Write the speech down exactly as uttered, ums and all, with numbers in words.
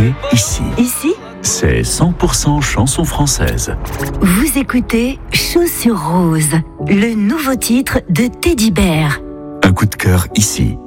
écoutez ici. Ici, C'est cent pour cent chanson française. vous écoutez Chaussures Roses, le nouveau titre de Teddy Bear. Un coup de cœur ici.